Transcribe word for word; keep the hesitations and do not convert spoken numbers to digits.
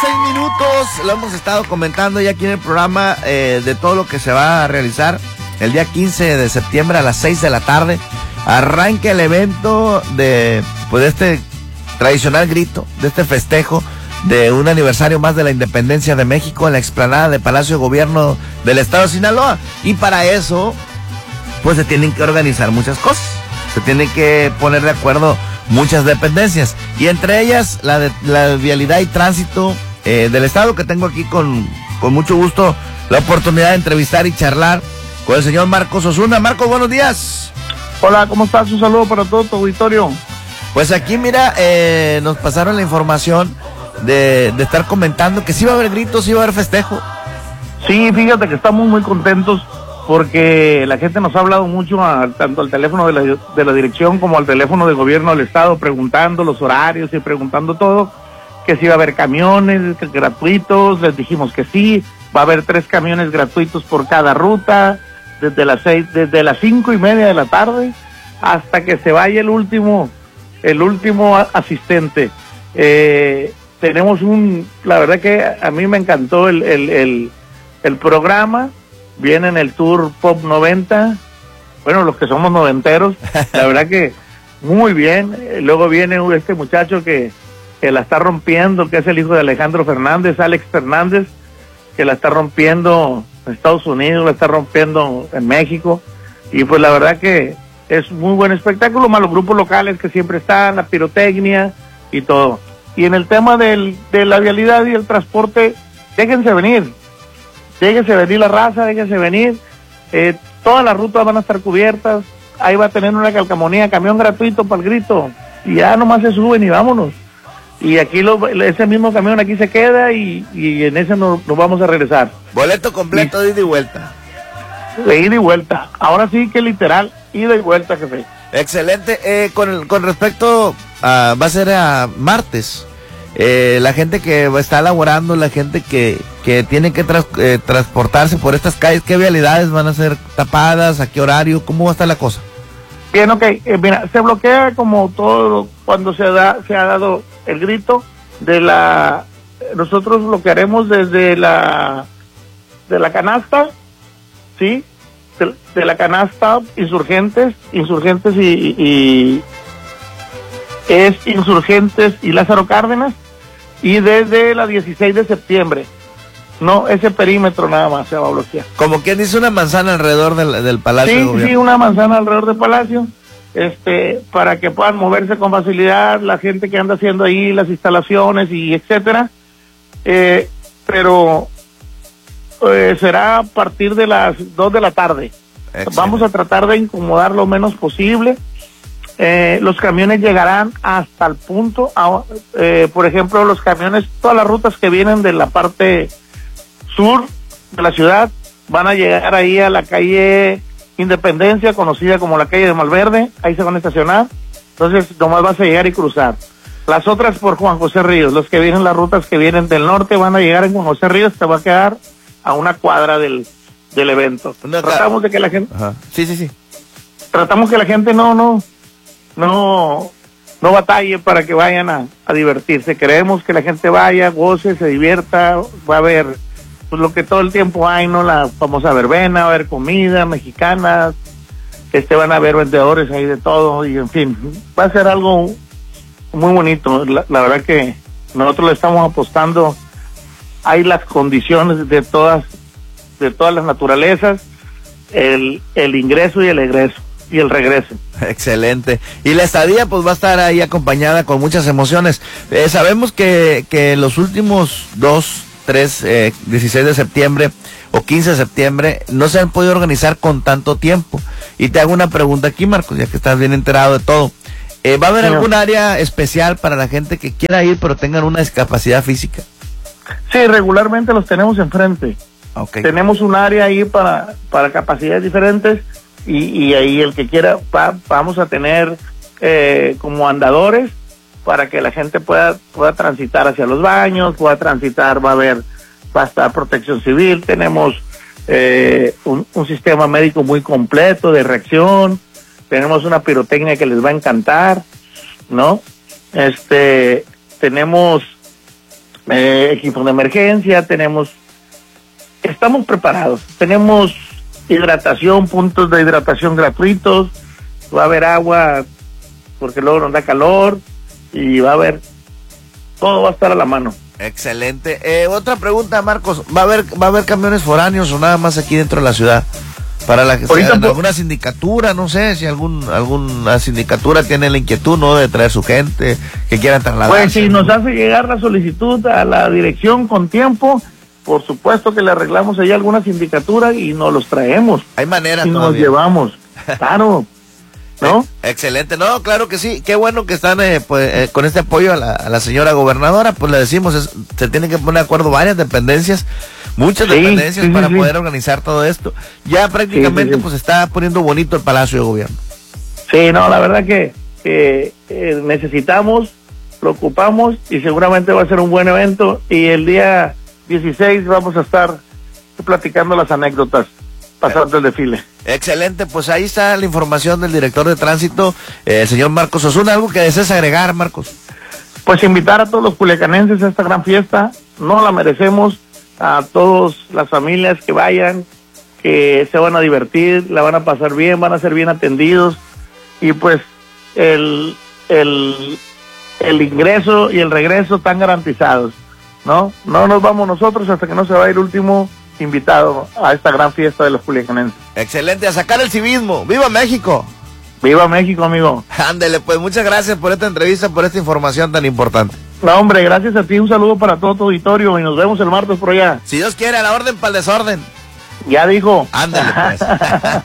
seis minutos, lo hemos estado comentando ya aquí en el programa eh, de todo lo que se va a realizar el día quince de septiembre a las seis de la tarde. Arranca el evento de pues de este tradicional grito, de este festejo de un aniversario más de la independencia de México en la explanada de Palacio de Gobierno del Estado de Sinaloa. Y para eso, pues se tienen que organizar muchas cosas, se tienen que poner de acuerdo muchas dependencias, y entre ellas la de la vialidad y tránsito eh, del estado, que tengo aquí con, con mucho gusto la oportunidad de entrevistar y charlar con el señor Marcos Osuna. Marcos, buenos días. Hola, ¿cómo estás? Un saludo para todo tu auditorio. Pues aquí, mira, eh, nos pasaron la información de, de estar comentando que sí va a haber gritos, sí va a haber festejo. Sí, fíjate que estamos muy contentos porque la gente nos ha hablado mucho, a, tanto al teléfono de la, de la dirección como al teléfono del gobierno del estado, preguntando los horarios y preguntando todo, que si va a haber camiones que, gratuitos. Les dijimos que sí, va a haber tres camiones gratuitos por cada ruta, desde las seis, desde las cinco y media de la tarde hasta que se vaya el último, el último asistente. Eh, tenemos un, la verdad que a mí me encantó el, el, el, el programa. Viene en el Tour Pop noventa, bueno, los que somos noventeros, la verdad que muy bien. Luego viene este muchacho que, que la está rompiendo, que es el hijo de Alejandro Fernández, Alex Fernández, que la está rompiendo en Estados Unidos, la está rompiendo en México, y pues la verdad que es muy buen espectáculo, más los grupos locales que siempre están, la pirotecnia y todo. Y en el tema del, de la vialidad y el transporte, déjense venir. Déjense venir la raza, déjense venir. Eh, todas las rutas van a estar cubiertas. Ahí va a tener una calcamonía, camión gratuito para el grito. Y ya nomás se suben y vámonos. Y aquí lo, ese mismo camión aquí se queda y, y en ese nos, nos vamos a regresar. Boleto completo de ida y vuelta. De ida y vuelta. Ahora sí que literal, ida y vuelta, jefe. Excelente. Eh, con, con respecto a, va a ser a martes. Eh, la gente que está laborando, la gente que, que tiene que tras, eh, transportarse por estas calles, ¿qué vialidades van a ser tapadas? ¿A qué horario? ¿Cómo va a estar la cosa? Bien, ok, eh, mira, se bloquea como todo cuando se da, se ha dado el grito de la, nosotros bloquearemos desde la, de la canasta, ¿sí? De, de la canasta, insurgentes, insurgentes y, y, y es Insurgentes y Lázaro Cárdenas, y desde la dieciséis de septiembre, no, ese perímetro nada más se va a bloquear. Como quien dice, una manzana alrededor del, del Palacio sí, de Gobierno. Sí, una manzana alrededor del Palacio, este, para que puedan moverse con facilidad la gente que anda haciendo ahí las instalaciones y etcétera, eh, pero eh, será a partir de las dos de la tarde. Excelente. Vamos a tratar de incomodar lo menos posible. Eh, los camiones llegarán hasta el punto, a, eh, por ejemplo, los camiones, todas las rutas que vienen de la parte sur de la ciudad van a llegar ahí a la calle Independencia, conocida como la calle de Malverde, ahí se van a estacionar, entonces nomás vas a llegar y cruzar. Las otras por Juan José Ríos, los que vienen, las rutas que vienen del norte van a llegar en Juan José Ríos, te va a quedar a una cuadra del, del evento. No, tratamos de que la gente... Ajá. Sí, sí, sí. Tratamos que la gente no, no... no no batalle para que vayan a, a divertirse. Queremos que la gente vaya, goce, se divierta. Va a haber pues lo que todo el tiempo hay, ¿no? La famosa verbena, va a haber comida mexicana, este van a haber vendedores ahí de todo, y en fin, va a ser algo muy bonito. La, la verdad que nosotros le estamos apostando, hay las condiciones de todas de todas las naturalezas, el, el ingreso y el egreso y el regreso. Excelente. Y la estadía pues va a estar ahí acompañada con muchas emociones. Eh, sabemos que, que los últimos dos, tres, eh, dieciséis de septiembre o quince de septiembre no se han podido organizar con tanto tiempo. Y te hago una pregunta aquí, Marcos, ya que estás bien enterado de todo. Eh, ¿Va a haber sí, algún área especial para la gente que quiera ir pero tengan una discapacidad física? Sí, regularmente los tenemos enfrente. Okay. Tenemos un área ahí para, para capacidades diferentes. Y, y ahí el que quiera, va, vamos a tener eh, como andadores para que la gente pueda pueda transitar hacia los baños, pueda transitar, va a haber, va a estar protección civil, tenemos eh, un, un sistema médico muy completo de reacción, tenemos una pirotecnia que les va a encantar, ¿no? Este, tenemos eh, equipos de emergencia, tenemos, estamos preparados, tenemos hidratación, puntos de hidratación gratuitos, va a haber agua porque luego nos da calor y va a haber, todo va a estar a la mano. Excelente. Eh, otra pregunta, Marcos, ¿va a haber va a haber camiones foráneos o nada más aquí dentro de la ciudad? Para la que sea, alguna sindicatura, no sé si algún alguna sindicatura tiene la inquietud, ¿no?, de traer su gente, que quieran trasladarse. Pues si nos hace llegar la solicitud a la dirección con tiempo, por supuesto que le arreglamos ahí alguna sindicatura y nos los traemos. Hay manera y todavía. nos llevamos, claro, ¿no? Excelente, no, claro que sí, qué bueno que están eh, pues, eh, con este apoyo a la, a la señora gobernadora, pues le decimos, es, se tienen que poner de acuerdo varias dependencias, muchas sí, dependencias sí, para sí, poder sí. organizar todo esto. Ya prácticamente Sí, sí, sí. pues está poniendo bonito el Palacio de Gobierno. Sí, no, la verdad que eh, eh, necesitamos, lo ocupamos y seguramente va a ser un buen evento y el día dieciséis vamos a estar platicando las anécdotas pasando el desfile. Excelente, pues ahí está la información del director de tránsito, eh, el señor Marcos Osuna. ¿Algo que desees agregar, Marcos? Pues invitar a todos los culiacanenses a esta gran fiesta, no la merecemos, a todas las familias que vayan, que se van a divertir, la van a pasar bien, van a ser bien atendidos y pues el, el, el ingreso y el regreso están garantizados, ¿no? No nos vamos nosotros hasta que no se va el último invitado a esta gran fiesta de los culiacanenses. Excelente, a sacar el civismo. ¡Viva México! ¡Viva México, amigo! Ándele, pues muchas gracias por esta entrevista, por esta información tan importante. No, hombre, gracias a ti, un saludo para todo tu auditorio y nos vemos el martes por allá. Si Dios quiere, a la orden para el desorden. Ya dijo. Ándele, pues.